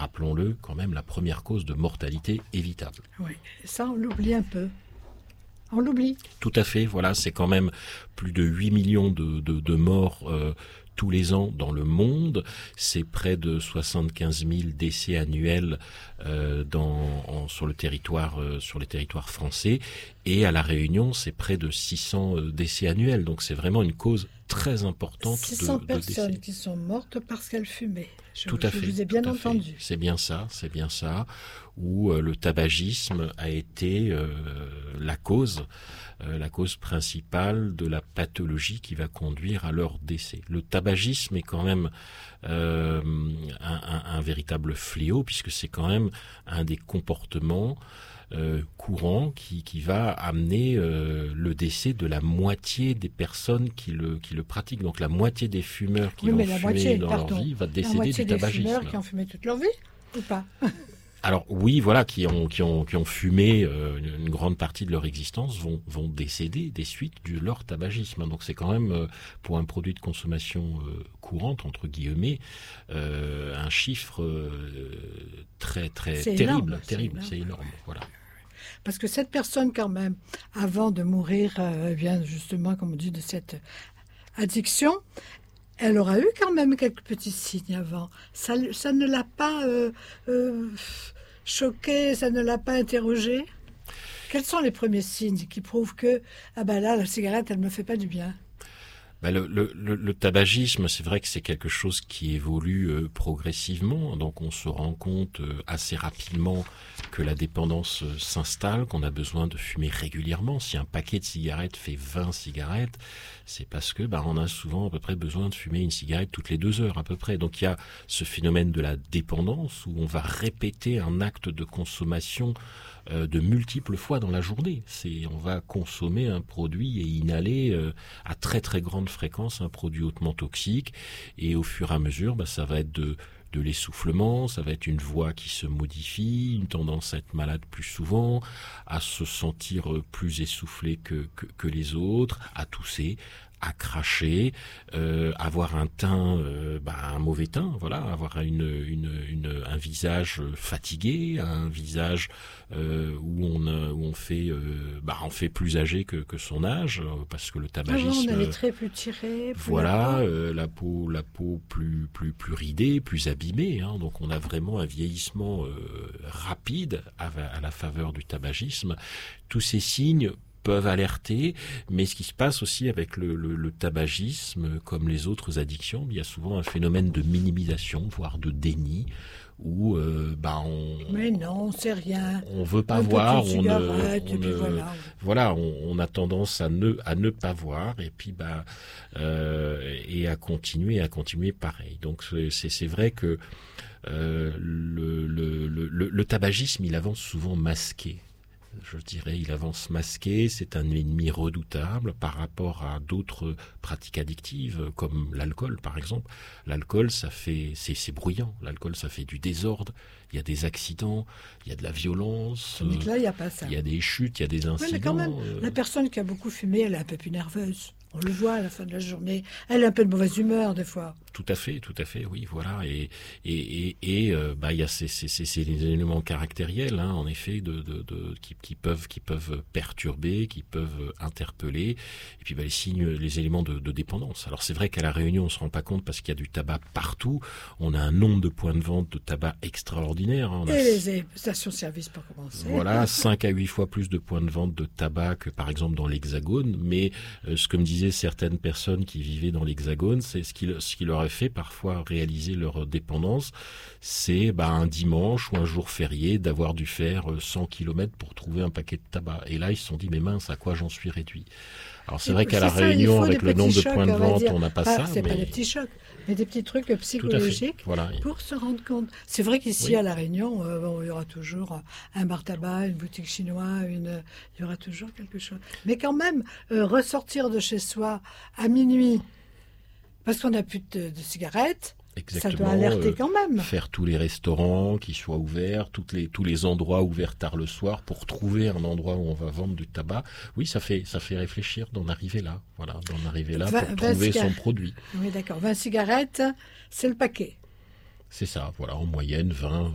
rappelons-le, quand même la première cause de mortalité évitable. Oui, ça on l'oublie un peu. On l'oublie. Tout à fait, voilà, c'est quand même plus de 8 millions de morts tous les ans dans le monde. C'est près de 75 000 décès annuels sur les territoires français. Et à La Réunion, c'est près de 600 décès annuels. Donc c'est vraiment une cause très importante 600 de personnes décès. qui sont mortes parce qu'elles fumaient. Tout à fait. Je vous ai bien tout à entendu. fait. C'est bien ça. Où le tabagisme a été la cause principale de la pathologie qui va conduire à leur décès. Le tabagisme est quand même un véritable fléau, puisque c'est quand même un des comportements courants qui va amener le décès de la moitié des personnes qui le pratiquent. Donc la moitié des fumeurs qui vont fumer dans leur vie va décéder du tabagisme. La moitié des fumeurs qui ont fumé toute leur vie, ou pas? Alors oui, voilà, qui ont fumé une grande partie de leur existence vont décéder des suites de leur tabagisme. Donc c'est quand même, pour un produit de consommation courante, entre guillemets, un chiffre très très terrible. C'est énorme. Voilà. Parce que cette personne, quand même, avant de mourir, vient justement, comme on dit, de cette addiction. Elle aura eu quand même quelques petits signes avant. Ça ne l'a pas choquée, ça ne l'a pas interrogée. Quels sont les premiers signes qui prouvent que là, la cigarette, elle ne me fait pas du bien? Le tabagisme, c'est vrai que c'est quelque chose qui évolue progressivement. Donc on se rend compte assez rapidement que la dépendance s'installe, qu'on a besoin de fumer régulièrement. Si un paquet de cigarettes fait 20 cigarettes, c'est parce que on a souvent à peu près besoin de fumer une cigarette toutes les 2 heures à peu près. Donc il y a ce phénomène de la dépendance où on va répéter un acte de consommation de multiples fois dans la journée. On va consommer un produit et inhaler à très très grande fréquence un produit hautement toxique, et au fur et à mesure, ça va être de l'essoufflement, ça va être une voix qui se modifie, une tendance à être malade plus souvent, à se sentir plus essoufflé que les autres, à tousser, à cracher, avoir un teint, un mauvais teint, voilà, avoir un visage fatigué, un visage où on fait plus âgé que son âge, parce que le tabagisme. On a les traits plus tirés. Voilà, la peau plus ridée, plus abîmée. Donc on a vraiment un vieillissement rapide à la faveur du tabagisme. Tous ces signes peuvent alerter, mais ce qui se passe aussi avec le tabagisme, comme les autres addictions, il y a souvent un phénomène de minimisation, voire de déni, où mais non, c'est rien. On veut pas voir, on a tendance à ne pas voir, et puis et à continuer pareil. Donc c'est vrai que le tabagisme, il avance souvent masqué. Je dirais, il avance masqué, c'est un ennemi redoutable par rapport à d'autres pratiques addictives, comme l'alcool, par exemple. L'alcool, c'est bruyant. L'alcool, ça fait du désordre. Il y a des accidents, il y a de la violence. Mais là, il n'y a pas ça. Il y a des chutes, il y a des incidents. Oui, mais quand même, la personne qui a beaucoup fumé, elle est un peu plus nerveuse. On le voit à la fin de la journée. Elle a un peu de mauvaise humeur, des fois. Tout à fait, oui, voilà. Et il y a ces éléments caractériels, en effet, qui peuvent perturber, qui peuvent interpeller. Et puis, les éléments de dépendance. Alors, c'est vrai qu'à La Réunion, on se rend pas compte parce qu'il y a du tabac partout. On a un nombre de points de vente de tabac extraordinaire. Et les stations-service, pour commencer. Voilà, 5 à 8 fois plus de points de vente de tabac que, par exemple, dans l'Hexagone. Mais ce que me disaient certaines personnes qui vivaient dans l'Hexagone, c'est ce qui leur a fait parfois réaliser leur dépendance, c'est un dimanche ou un jour férié d'avoir dû faire 100 km pour trouver un paquet de tabac. Et là, ils se sont dit, mais mince, à quoi j'en suis réduit? Alors c'est vrai qu'à La Réunion, avec le nombre de points de vente, on n'a pas ça. C'est pas des petits chocs, mais des petits trucs psychologiques pour se rendre compte. C'est vrai qu'ici, à La Réunion, il y aura toujours un bar tabac, une boutique chinoise, il y aura toujours quelque chose. Mais quand même, ressortir de chez soi à minuit, parce qu'on n'a plus de cigarettes, exactement, ça doit alerter quand même. Faire tous les restaurants qui soient ouverts, tous les endroits ouverts tard le soir pour trouver un endroit où on va vendre du tabac. Oui, ça fait réfléchir d'en arriver là. Voilà, d'en arriver là pour trouver son produit. Oui, d'accord. 20 cigarettes, c'est le paquet. C'est ça, voilà, en moyenne 20